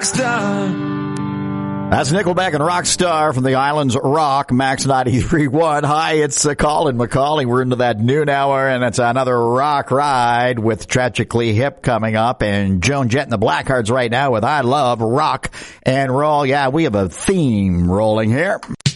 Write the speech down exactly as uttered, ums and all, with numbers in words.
Rockstar. That's Nickelback and Rockstar from the Islands Rock, Max ninety-three point one. Hi, it's uh, Colin McCauley. We're into that noon hour, and it's another rock ride with Tragically Hip coming up, and Joan Jett and the Blackhearts right now with I Love Rock and Roll. Yeah, we have a theme rolling here.